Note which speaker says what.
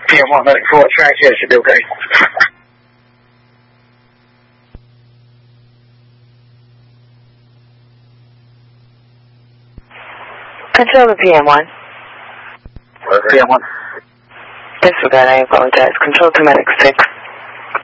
Speaker 1: PM1 medic 4, transfer should be okay.
Speaker 2: Control the PM1.
Speaker 1: PM1.
Speaker 2: Disregard, I apologize. Control to medic 6.